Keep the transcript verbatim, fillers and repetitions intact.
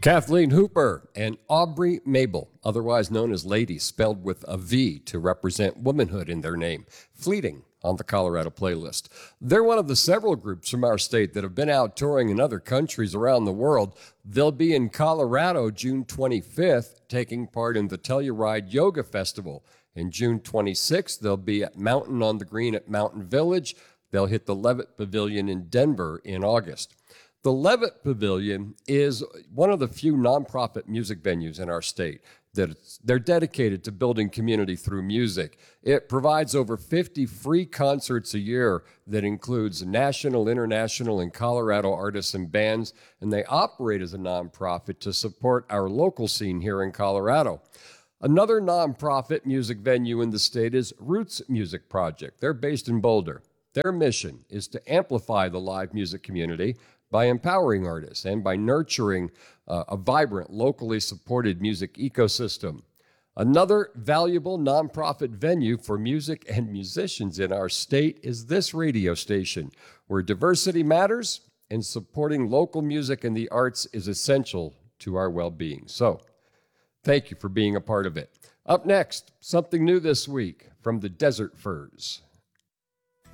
Kathleen Hooper and Aubrey Mabel, otherwise known as Lady, spelled with a V to represent womanhood in their name. Fleeting on the Colorado playlist. They're one of the several groups from our state that have been out touring in other countries around the world. They'll be in Colorado June twenty-fifth, taking part in the Telluride Yoga Festival. And June twenty-sixth, they'll be at Mountain on the Green at Mountain Village. They'll hit the Levitt Pavilion in Denver in August. The Levitt Pavilion is one of the few nonprofit music venues in our state that it's, they're dedicated to building community through music. It provides over fifty free concerts a year that includes national, international, and Colorado artists and bands, and they operate as a nonprofit to support our local scene here in Colorado. Another nonprofit music venue in the state is Roots Music Project. They're based in Boulder. Their mission is to amplify the live music community by empowering artists and by nurturing uh, a vibrant, locally supported music ecosystem. Another valuable nonprofit venue for music and musicians in our state is this radio station, where diversity matters and supporting local music and the arts is essential to our well-being. So, thank you for being a part of it. Up next, something new this week from the Desert Furs.